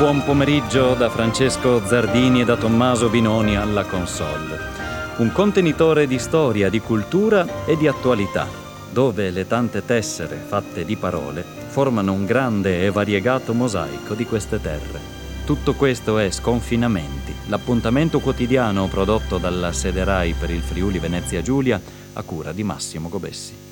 buon pomeriggio da Francesco Zardini e da Tommaso Binoni alla console. Un contenitore di storia, di cultura e di attualità, dove le tante tessere fatte di parole formano un grande e variegato mosaico di queste terre. Tutto questo è Sconfinamenti, l'appuntamento quotidiano prodotto dalla Sede Rai per il Friuli Venezia Giulia a cura di Massimo Gobessi.